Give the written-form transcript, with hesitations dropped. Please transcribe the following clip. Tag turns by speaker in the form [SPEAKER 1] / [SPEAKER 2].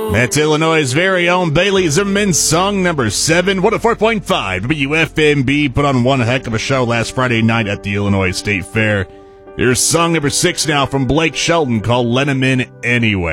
[SPEAKER 1] That's Illinois' very own Bailey Zimmerman, song number 7. 104.5 WFMB put on one heck of a show last Friday night at the Illinois State Fair. Here's song number 6 now from Blake Shelton called Let 'Em In Anyway.